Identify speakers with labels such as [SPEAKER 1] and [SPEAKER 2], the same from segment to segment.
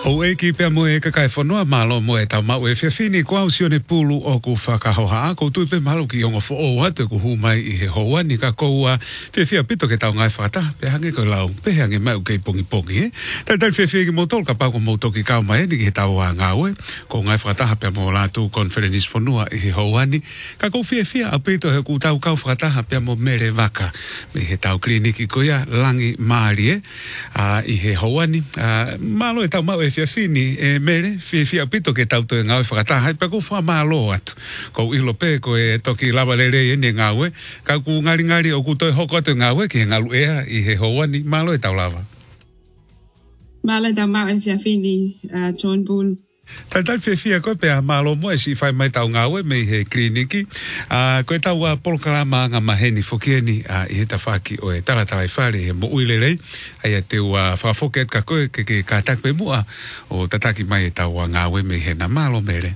[SPEAKER 1] O eki pia mo e kakai whanua malo mo e tau mau e whiawhini kua usione pulu o ku whakahoha ko tui pe malo ki ongo fo o hatu ku humai i he hoa ni ka koua whiawhia pito ke tau ngai whakata pe hange ko lau pe hange mau kei pongi pongi tai whiawhia ki mo tol ka pako mo toki kau mai ni ki he tau a ngawe ko ngai whakata pia mo lātu conference whanua i he hoa ni ka kou whiawhia a pito he ku tau kau whakata pia mo mere waka me he tau kliniki koia langi maari i he hoa ni malo e tau mau e whiawhini e mere, whiawhia pito ke tau toi ngau e whakata, hai pa ko wha malo atu. Ko ilo pe ko e toki lawa lere e ne ngau e, ka ku ngari o ku toi hoko atu ngau e, ki he ngalu ea i he hoa ni, malo e tau lawa.
[SPEAKER 2] Malo e tau mau e whiawhini, John Bull.
[SPEAKER 1] Tai whiawhia koe pea malo mo e si whai mai tau ngau e me he kliniki. Koe tau polokarama ngā maheni whokieni i he tawhaki o e taratara i whare he mo uilelei. Ai a teu whakafoket ka koe ke ka takpe mua o tataki mai e tau ngau e me he na malo mere.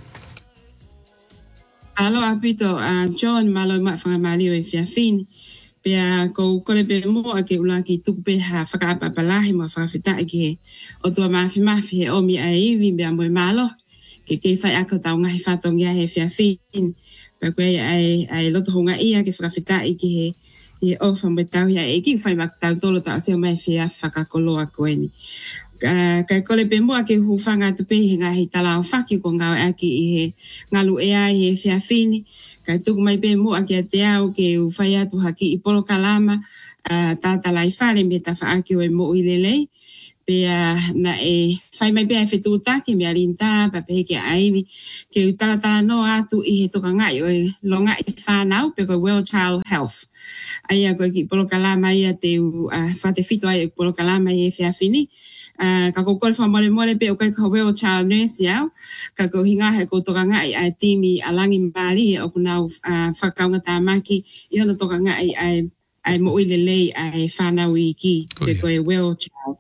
[SPEAKER 2] Alo apito, John malo ma whangamari o e whiawhini. Pea ko kore pe mo a ke ula ki tukupe ha whakaapapalahi mo whakawhita ki he o tua mafi he omi a iwi mea mo malo ke kei whai ako tau ngahi whatongia he whiawhini. Pea koe ai loto honga ia ke whakawhita ki he ofa mo tau hea e ki whai mak tau tolo tau seo mai whia whakakoloa koe ni. Kai kore pe mo a ke huwhanga tupe he ngahi talao whaki ko ngau a ki i he ngalu ea i he whiawhini. Kai tuku mai pe mo a ke te au ke whai atu haki i polo kalama tātala i whare me ta whaaki o e mo ilelei. Pea na e whai mai pe a whetūtaki me a rinta pa pe ke aiwi ke utaratala no atu i he toka ngai o e longa i whanau pe ko World Child Health. Aia koe ki polo kalama ia te whate whito ai polo kalama i e whiawhini. Ka ko kore whamore more pe o kai ka World Child Nurse iau. Ka ko hinga he ko toka ngai ai timi alangi mari o kunau whakaunga tāmaki i hono toka ngai ai mo ilelei ai whanau i ki pe ko e World Child.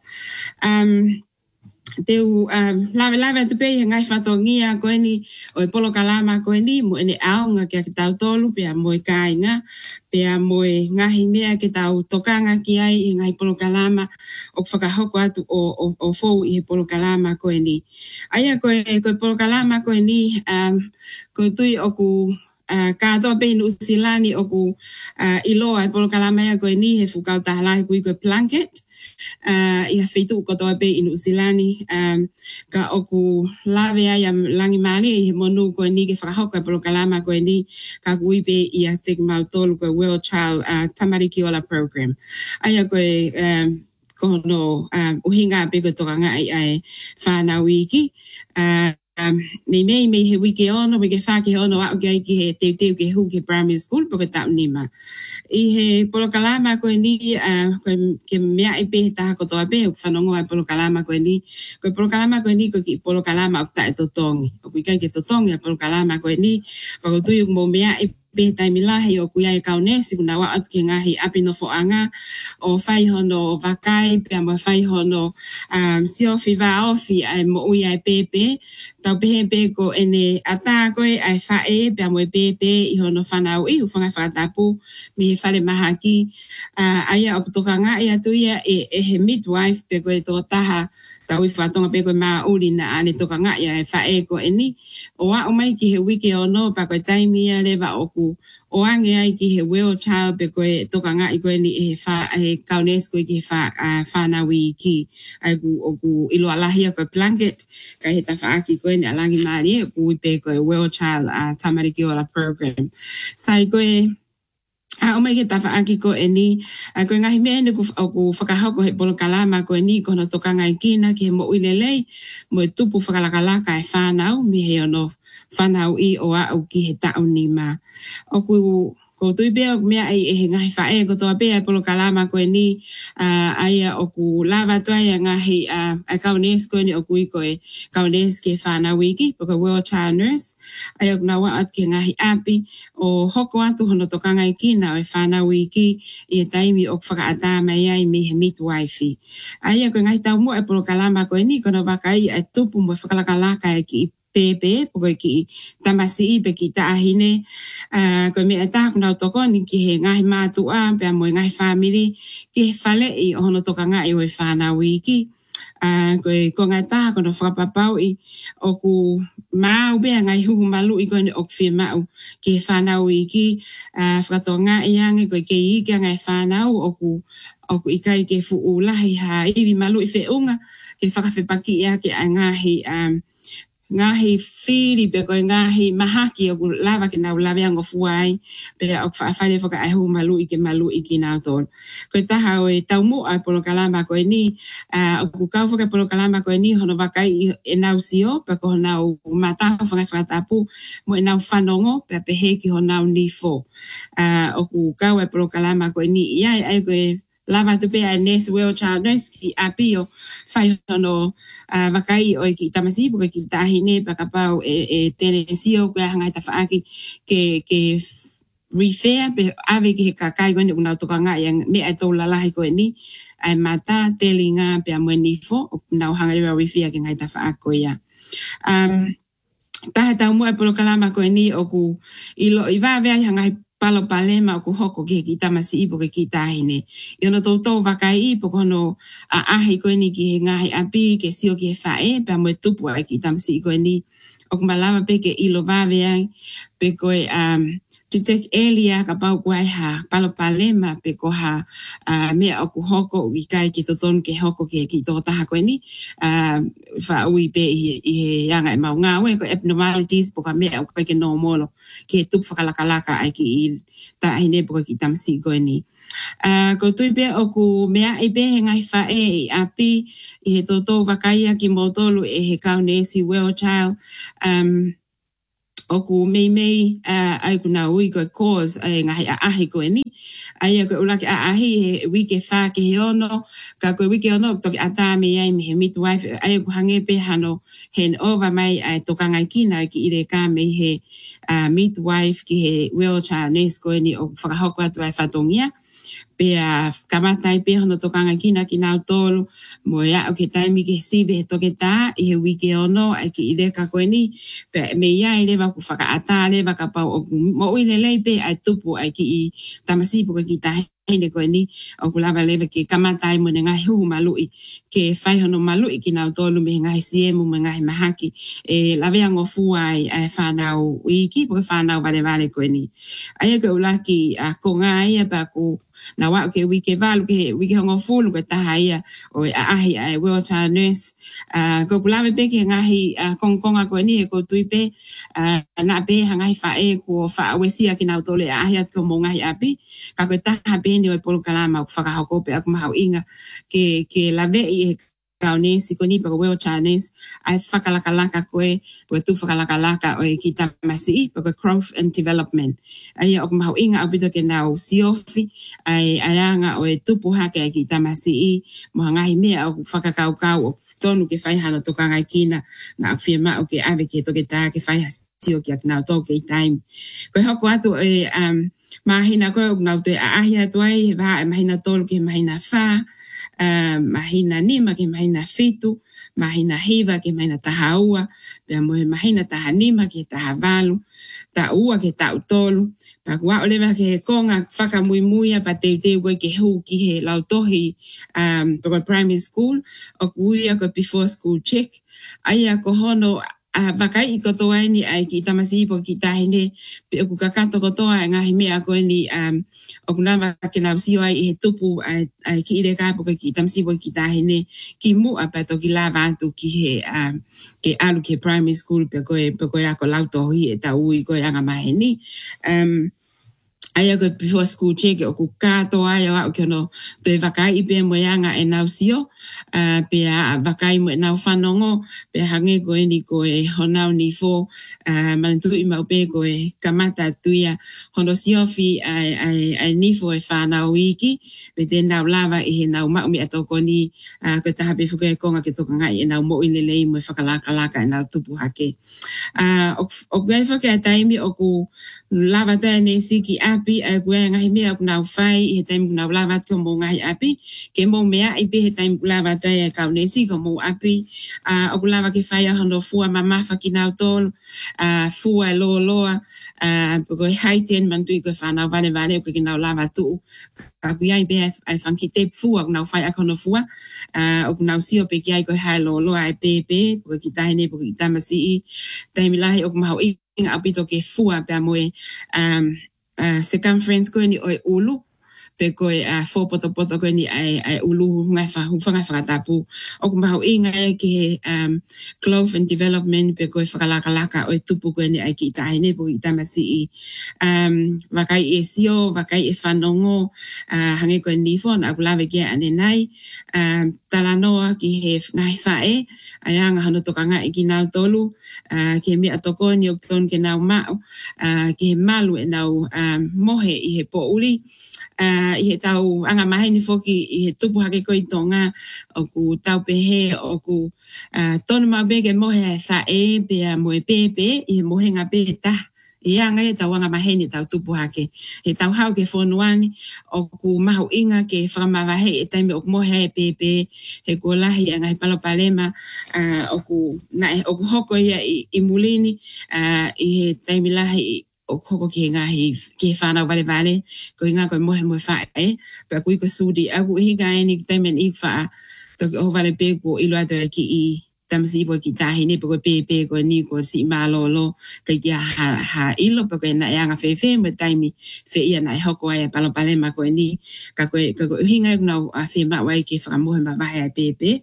[SPEAKER 2] Teu lawe te pei ngai whatongia koe ni o e polo kalama koe ni mo ene aonga kia ki tau tolu pea mo e kāinga pea mo e ngahi mea ki tau tokanga ki ai i ngai polo kalama o whakahoko atu o fou i he polo kalama koe ni. Aia koe polo kalama koe ni koe tui o ku kātoa pei nu usilani o ku iloa e polo kalama ia koe ni he whukau tahalahi kui koe blanket. I ha whaitu ko toa pe inu usilani ka oku lawe ai am langi mani i he monu koe ni ke whakahoka polo kalama koe ni ka kui pe i a teki mau tolu koe World Child Tamariki Ola Program. Aia koe kono uhinga pe koe toka ngai ai whanau iki. Me he wiki ono, me ke whake ono au ki he teu ke hu ke primary school po ke tau nima. I he polo kalama koe ni, ke mea i pe he taha kotoa pe, o whanongo ai polo kalama koe ni. Koe polo kalama koe ni, koe ki polo kalama o tae totongi. O kui kai ke totongi a polo kalama koe ni, pako tuyu mo mea i pe taimi lahi o kuia e kaunesi, kuna wa atu ke ngahi api no foanga, o whai hono wakai, pia mo whai hono siofi wa ofi ai mo ui ai pepe, tau pehe pe ko ene ata koe ai whae, pia mo e pepe i hono whanau i, uwhanga whakatapu, mi he whare maha ki, aia o kutoka ngā i atu ia e he midwife, pe koe tō taha, tau i whatonga pe koe maa uri na ane toka ngā ia e whae ko eni, o a o mai ki he wiki o no, pa koe taimi ia lewa o ku, o ange ai ki he World Child pe koe toka ngā i koe ni he kaunes koe ki he whanawi ki, ai ku o ku ilo alahia koe blanket, ka he ta whaaki koe ni alangi maari e ku i pe koe World Child Tamariki Ola Program. Sai koe, o mai ke tawa aki ko e ni, koe ngahi mea ni ku whakahoko he polo kalama ko e ni, ko na toka ngai kina ki he mo uilelei, mo e tupu whakalakalaka e whanau, mi he ono whanau i o au ki he tau ni ma. O ko tui bea mea e he ngahi whae ko toa bea polo kalama ko e ni, aia o ku lava toa ia ngahi a kaunes ko e ni o kui ko e kaunes ki he whanau iki, po ka World Child Nurse, aia kuna wa at ki ngahi api, o hoko atu hono toka ngai kina o e whanau iki, i e taimi o whakaata mai ai me he midwife. Aia ko ngahi tau mo e polo kalama ko e ni, kono wakai e tupu mo whakalakalaka e ki pepe, po ki tamasi i pe ki taahine, ko me e taha kuna toko ni ki he ngahi mātua, pe a mo ngahi family, ki he whale i hono toka ngai o e whanau iki, ko ngai taha kono whakapapau i o ku mau bea ngai huhu malu i koe o kwhi mau ke whanau i ki whakatonga i ange koe ke i kia ngai whanau o ku ikai ke fu ulahi ha iwi malu i whiunga ke whakawhepaki ia ke a ngahi whiri pe koe ngahi mahaki o ku lava ke nau lawe ngofuai pe o whaafare whaka ai hu malu i ki nau tōn. Koe taha o e tau mo ai polo kalama koe ni o ku kau whaka polo kalama koe ni hono wakai e nau sio pe ko nau mataho whangai whakatapu mo e nau whanongo pe he ki ho nau ni fo. O ku kau ai polo kalama koe ni iai ai koe lava tu pe ai Nurse Well Child Nurse ki apio whai hono wakai o ki tamasi puka ki tahine pakapau e tene sio kua hangai ta whaaki ke refer pe ave ki he kakai koe ni unau toka ngā yang me ai tau lalahi koe ni ai mata teli ngā pe a mwe nifo o nau hangai rewa refer ki ngai ta whaaki koe ia. Taha tau mua e polo kalama koe ni o ku ilo i vāwea i hangai palo palema o ku hoko ki tamasi ipo ki tahine. I ono tautou wakai ipo kono a ahi koe ni ki he ngahi api ke sio ki he whae pa moe tupu ai ki tamasi koe ni o ku malama pe ke ilo vāwea pe koe to take earlier ka pau kuai ha palo palema pe ko ha mea o ku hoko i kai ki toton ke hoko ki tō taha koe ni wha ui pe i he yanga e mau ngā ue ko abnormalities po ka mea o kai ke normalo ki he tupu whakalakalaka ai ki i ta hine po ki tamsi koe ni. Ko tui pe o ku mea i pe he ngai whae i api i he tōtou wakaia ki motolu e he Nurse Well Child o ku mei ai kuna ui koe cause ai ngahi a ahi koe ni ai koe ulaki a ahi he wike wha ke he ono ka koe wike ono toki ata me ai me he midwife ai ku hange pe hano hen over mai ai toka ngai kina ki ire ka me he midwife ki he Well Child Nurse koe ni o whakahoko atu ai whatongia pe kamatai pe hono tokanga kina ki nau tolu mo ia o ke taimi ke sive he toke tā i he wike ono ai ki ire ka koe ni pe me ia i lewa ku whakaata lewa ka pau o mo ui lelei pe ai tupu ai ki i tamasi puka ki tahe hine koe ni o ku lava lewa ke kamatai mo ne ngai hu malui ke whai hono malui ki nau tolu me ngai siemu me ngai mahaki e lawea ngofu ai whanau wiki puka whanau vale koe ni ai ke ulaki ko ngai e pa ku na wa ke wike valu ke wike hongo fulu ke taha ia o ahi ai Well Child Nurse ko kulame pe ke ngahi kongkonga ko ni ko tuipe na pe hangai fae ko fa wesia ki na tole ahi to mo ngahi api ka ko taha pe ni o polo kalama ko fa hoko pe ak mau inga ke lave i kaune sikoni pa Well Child Nurse ai whakalakalaka koe po tu whakalakalaka o e ki tamasi po growth and development ai o mahau inga abito ke nau siofi ai anga o e tupu hake ai ki tamasi mo hangahi mea o whakakaukau o tonu ke whai hana toka ngai kina na awhiama o ke ave ke toke tā ke whai sio ki ak nau tō ke time koe hoko atu e mahina koe o nau te ahi atu ai he mahina tolu ke mahina wha mahina nima ke mahina fitu, mahina hiva ke mahina taha ua, pea mohe mahina taha nima ke taha valu, ta ua ke ta utolu, pa kua olewa ke konga whaka mui muia pa teu koe ke hu ki he lautohi primary school, o kuia ko before school check, aia ko hono wakai i kotoa ni ai ki tamasi po ki tahine pe o kakato kotoa ngahi mea koe ni o kunawa ke nau sio ai he tupu ai ki ire ka po ki tamasi po ki tahine ki mu apa to ki lava atu ki he ke alu ke primary school pe koe ako lautohi e ta ui koe anga mahe ni ai ko before school check o ku kato ai o ke no te wakai i pe moyanga e nau sio pe wakai mo nau whanongo pe hange ko ni ko e honau ni fo mantu i mau pe ko e kamata tuia hono sio fi ai ni fo e whanau wiki pe te nau lava i he nau mau mi ato ko ni ko taha pe fuke konga ke toka ngai e nau mo i lelei mo e whakalaka e nau tupu hake o kai whake a taimi o ku lava te ne siki api a kue ngahi mea ku nau whai i he taimu ku nau lava tō mō ngahi api ke mō mea i pe he taimu ku lava te e kau ne siko mō api o ku lava ke whai a hono fua mamafa ki nau tōlu fua e loa loa poko e haiten mantui koe whanau vale vale o ke nau lava tuu ka ku iai pe ai whanki te fua ku nau whai a kono fua o ku nau sio pe ki ai koe hai loa loa e pepe poko ki tahine poko ki tamasi i taimi lahi o ku mahau i nga apito ke fua pe moe circumference ko ni oi ulu pe ko fo poto poto ko ni ai ulu ngai fa hu fanga fa tapu o ku mau inga ke growth and development pe ko fa kala kala ka oi tupu ko ni ai ki tai ne po ita masi vakai e sio vakai e fanongo hange ko ni fon a kula ve ke ane nai talanoa ki he ngai fa ayanga hano to kanga ki nau tolu ke mi atoko ni opton ke nau ma ke malu e nau mohe i he po uli i he tau anga mahe ni foki i he tupu hake koi tonga o ku tau pehe o ku tonu mabege mohe sa pe a moe pepe i he mohe ngā pe ta i anga e tau anga mahe ni tau tupu hake he tau hau ke fonuani o ku mahu inga ke whakamawahe e taime o ku mohe e pepe he kulahi anga he palopalema o ku hoko ia i mulini i he taime lahi o koko ki ngahi ke whanau vale vale ko inga ko mohe moe whae pe kui ko sudi aku higa ni temen I wha to o vale pe ko ilo atu ki I tamsi po ki tahine po ko pe ko ni ko si malolo ke kia ha ilo po ko na yanga fe mo taimi fe ia na hoko ai palo pale ma ko ni ka ko hinga no a fe ma wai ke wha mohe ma vahe pe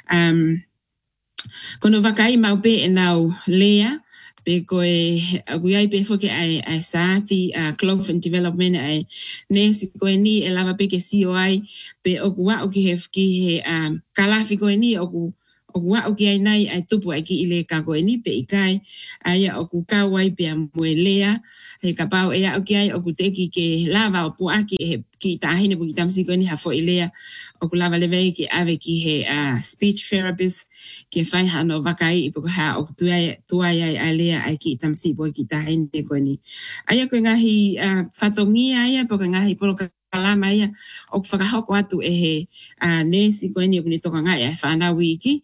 [SPEAKER 2] kono vakai mau pe e nau lea pe koe aguiai pe foke ai sa ti growth and development ai ne si koe ni e lava pe ke COI pe o kua o ki he kalafi koe ni o kua o ki ai nai ai tupu ai ki ile ka koe ni pe ikai ai o ku kawai pe a moelea he ka pau e o ki ai o ku teki ke lava o pua ki ki tahine po ki tamsi koe ni ha fo ilea o ku lava leve ki ave ki he speech therapist ke whai hano wakai I poko ha o tuai ai lea ai ki tamsi po ki tahine koe ni. Aia koe ngahi whatongia aia poko ngahi polo kalama ia o ku whakahoko atu e he nesi koe ni o kuni toka ngai ai whanau iki.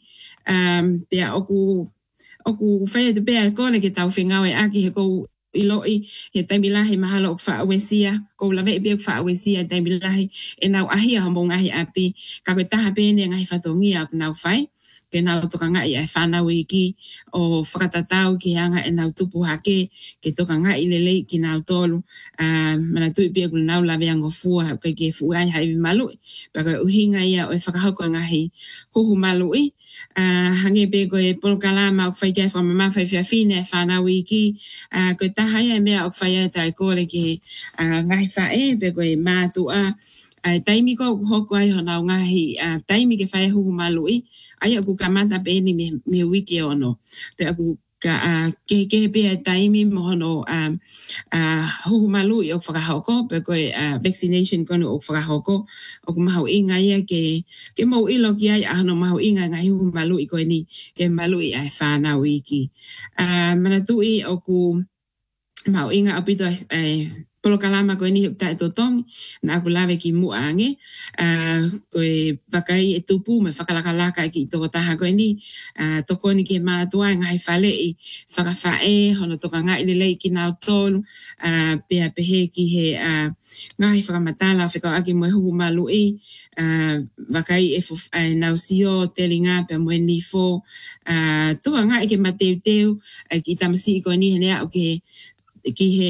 [SPEAKER 2] Pea o ku whai atu pea kone ke tau whengawe aki he kou iloi he taimilahi mahalo o whaawesia kou lawe I pia whaawesia taimilahi e nau ahia homo ngahi api ka koe taha pene ngahi whatongia o ku nau whai ke nau toka ngai ai whanau iki o whakatatau ki anga e nau tupu hake ke toka ngai lelei ki nau tolu mana tui pia kulu nau lawe ango fua ke ke fuai haiwi malui paka uhinga ia o e whakahoko ngahi huhu malui hange pe koe polokalama o whai kai whamama whai whiawhine e whanau iki koe taha ia mea o whai ai tai kore ki ngahi whae pe koe mātua taimi ko hoko ai honau ngahi taimi ke whai huhu malui ai aku kamata pe ni me wiki ono pe aku ka ke pe taimi mohono huhu malu o whakahoko pe koe vaccination kono o whakahoko o ku mahu inga ia ke mau ilo ki ai ahono mahu inga ngai huhu malu I koe ni ke malu I ai whanau iki mana tui o ku mau inga apito polokalama koe ni ta totong na aku lawe ki muange koe wakai e tupu me whakalakalaka ki toko taha koe ni toko ni ke mātua ngai whale I whakawhae hono toka ngai lelei ki nau tolu pea pehe ki he ngai whakamatala whekau aki moe huhu malui wakai e nau sio telinga pea moe ni fo toka ngai ke mateu teu ki tamasi koe ni henea o ki he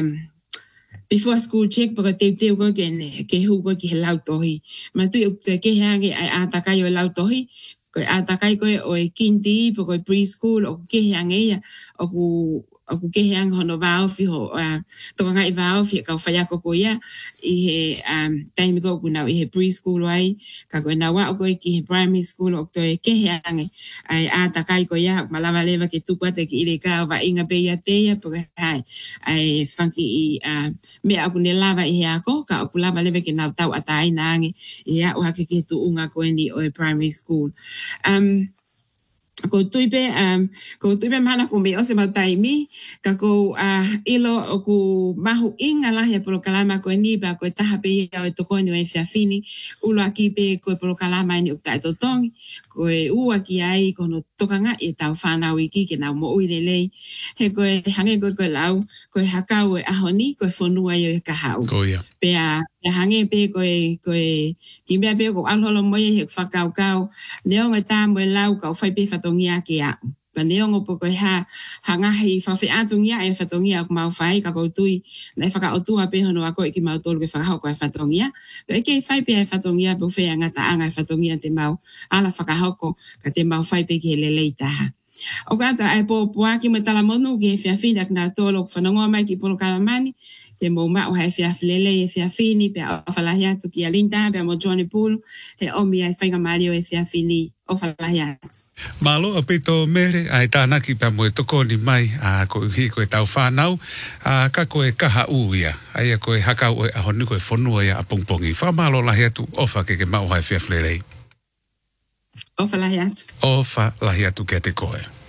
[SPEAKER 2] before school check paka teu ko ke hu ko ki lautohi ma tu ke hange ai atakai o lautohi ko atakai ko o kinti poko preschool o ke hange o ku ke hang hono vao fi ho to ngai vao fi ka fa ko ia I he time ko kuna I he preschool ai ka ko na wa ko ki primary school o to ke hang ai atakai ko ia malava leva ke tu pate ki ile ka va inga pe ia te ia po ai funky me aku ne lava I ako ka aku lava leva ke na tau atai nangi ia o hake ke tu unga ko ni o primary school ko tuipe mana ko me o se mataimi ka ko ilo o ku mahu inga la he polo kalama ko ni ba ko taha pe ia o tokoni o fiafini ulo aki pe ko polo kalama ni ukta to tong ko u aki ai ko no tokanga e tau fana wiki ke na mo uilele he ko hange ko lau ko hakau e ahoni ko fonua yo ka hau pe hange pe ko ki me pe ko alholo mo he fakau kau neo ngata mo lau ka fai pe fatongia ke a paneongo poko hanga hei whawhi atungia e whatongia ko mau whai ka koutui na e whakaotua pe hono ako e ki mau tolu ke whakahau ko e whatongia pe ke whai pe e whatongia po whea ngata anga e whatongia te mau ala whakahoko ka te mau whai pe ke lelei taha o kata e po puaki me talamonu ke whiawhina kina tolo whanongoa mai ki polo kalamani ke mo mao hai whiawhilele e whiawhini pe o whalahi atu ki alinta pe mo Johnny Pool he omi ai whainga mario e whiawhini o whalahi atu.
[SPEAKER 1] Malo a pito mere ai tāna ki pa mo e toko ni mai a ko hi ko e tau whanau a ka ko e kaha uia ai a ko e hakau e ahoni ko e whanua ia a pongpongi whamalo lahi atu ofa ke mau hai whiawhilele
[SPEAKER 2] o whalahi atu
[SPEAKER 1] o whalahi atu ke te koe